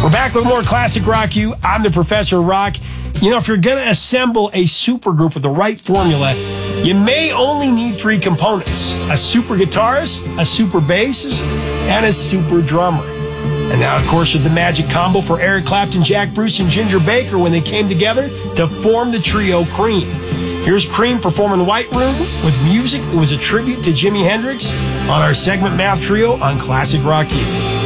We're back with more Classic Rock You. I'm the Professor of Rock. You know, if you're going to assemble a supergroup with the right formula, you may only need 3 components: a super guitarist, a super bassist, and a super drummer. And now, of course, with the magic combo for Eric Clapton, Jack Bruce, and Ginger Baker when they came together to form the trio Cream. Here's Cream performing White Room with music that was a tribute to Jimi Hendrix on our segment Math Trio on Classic Rock You.